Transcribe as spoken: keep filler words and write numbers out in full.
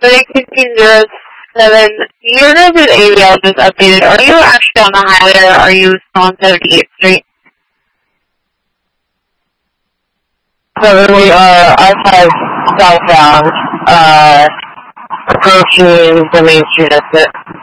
six six zero seven, your guys' A D L just updated. Are you actually on the highway or are you still on seventy-eighth Street? So we are I five southbound, uh, approaching the Main Street exit.